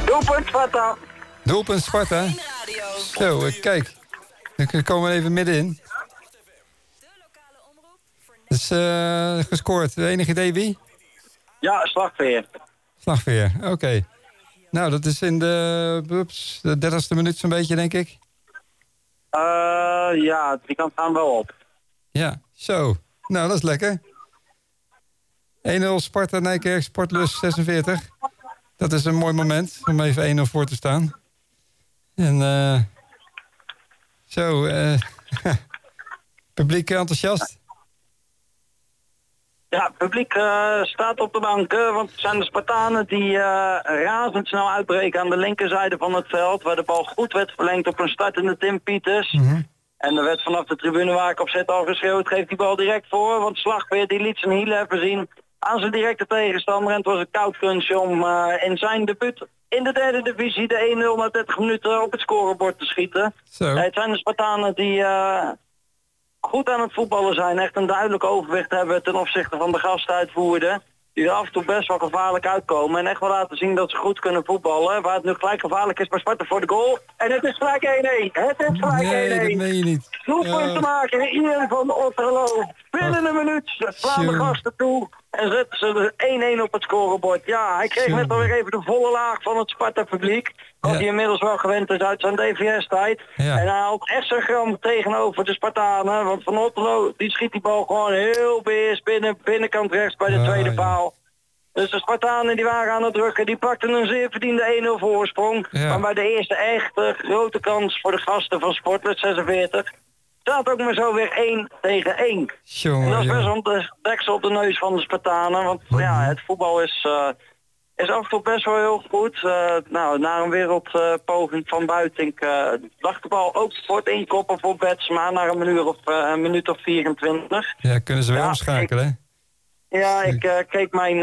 Doelpunt Sparta. Doelpunt Sparta. Zo, kijk. Ik kom er even middenin. Dus gescoord. Enig idee wie? Ja, Slagveer. Slagveer, oké. Nou, dat is in de 30ste minuut zo'n beetje, denk ik. Ja, die kant gaan wel op. Ja, zo. Nou, dat is lekker. 1-0 Sparta Nijkerk, Sportlust 46. Dat is een mooi moment om even 1-0 voor te staan. En zo, publiek enthousiast. Ja, het publiek staat op de banken, want het zijn de Spartanen die razendsnel uitbreken aan de linkerzijde van het veld, waar de bal goed werd verlengd op een startende Tim Pieters. En er werd vanaf de tribune waar ik op zit al geschreeuwd, geeft die bal direct voor, want Slagveer die liet zijn hielen even zien aan zijn directe tegenstander. En het was een koud kunstje om in zijn debuut in de derde divisie de 1-0 na 30 minuten op het scorebord te schieten. Zo. Het zijn de Spartanen die goed aan het voetballen zijn, echt een duidelijk overwicht hebben ten opzichte van de gastuitvoerder. Die er af en toe best wel gevaarlijk uitkomen en echt wel laten zien dat ze goed kunnen voetballen. Waar het nu gelijk gevaarlijk is bij Sparta voor de goal. En het is gelijk 1-1. Het is gelijk 1-1. Nee, dat meen je niet. Doelpunt te maken, Ian van Otterlo. Binnen een minuut slaan de gasten toe en zetten ze er 1-1 op het scorebord. Ja, hij kreeg net alweer even de volle laag van het Sparta-publiek. Wat hij inmiddels wel gewend is uit zijn DVS-tijd. Ja. En hij haalt extra gram tegenover de Spartanen. Want Van Otterlo die schiet die bal gewoon heel beheerst binnenkant rechts bij de tweede paal. Dus de Spartanen die waren aan het drukken. Die pakten een zeer verdiende 1-0 voorsprong. Ja. Maar bij de eerste echte grote kans voor de gasten van Sportlust 46... staat ook maar zo weer 1 tegen 1. Jongen, en dat is best ja. wel de deksel op de neus van de Spartanen. Want ja, het voetbal is af en toe best wel heel goed. Nou, na een wereldpoging van Buitink lag de bal ook voor het inkoppen voor Betsma na een minuut of 24. Ja, kunnen ze weer omschakelen, hè? Ja, ik keek mijn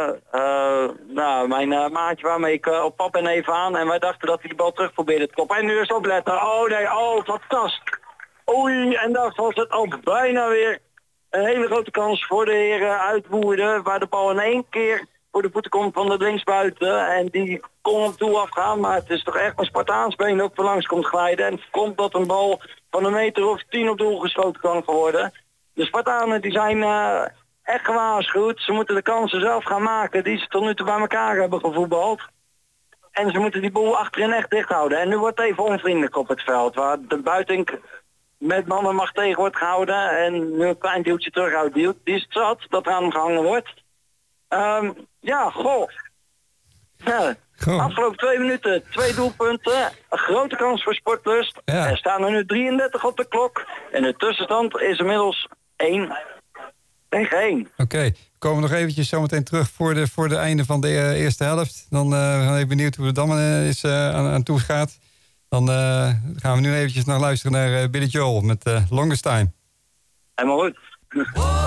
maatje waarmee ik op pap en even aan en wij dachten dat hij de bal terug probeerde te koppen. En nu is het opletten. Oh nee, oh fantastisch. Oei, en daar was het ook bijna weer een hele grote kans voor de heren uit Woerden, waar de bal in 1 keer voor de voeten komt van de linksbuiten. En die kon op doel afgaan, maar het is toch echt een Spartaans been ook langs komt glijden. En komt dat een bal van 1 meter of 10 op doel geschoten kan worden. De Spartanen die zijn echt gewaarschuwd. Ze moeten de kansen zelf gaan maken die ze tot nu toe bij elkaar hebben gevoetbald. En ze moeten die boel achterin echt dicht houden. En nu wordt het even onvriendelijk op het veld, waar de Buitink met mannen mag tegen wordt gehouden en nu een klein duwtje terughoudt. Die is het zat dat er aan hem gehangen wordt. Ja, goh. Ja, afgelopen 2 minuten, 2 doelpunten. Een grote kans voor Sportlust. Ja. Er staan er nu 33 op de klok. En de tussenstand is inmiddels 1 tegen 1. Oké, we komen nog eventjes zometeen terug voor de einde van de eerste helft. Dan ben ik benieuwd hoe het dan aan toe gaat. Dan gaan we nu eventjes naar luisteren naar Billy Joel met Longest Time. Helemaal goed.